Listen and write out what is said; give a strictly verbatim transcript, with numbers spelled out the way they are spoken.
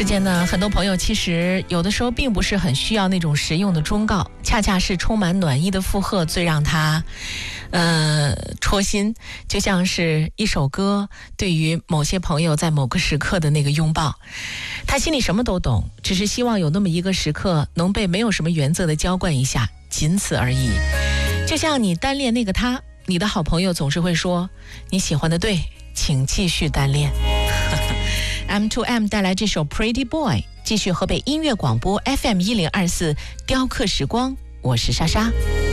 世间呢，很多朋友其实有的时候并不是很需要那种实用的忠告，恰恰是充满暖意的附和最让他呃戳心，就像是一首歌对于某些朋友在某个时刻的那个拥抱。他心里什么都懂，只是希望有那么一个时刻能被没有什么原则的浇灌一下，仅此而已。就像你单恋那个他，你的好朋友总是会说你喜欢的对，请继续单恋。M to M 带来这首 Pretty Boy， 继续河北音乐广播 F M 一零二四雕刻时光，我是莎莎。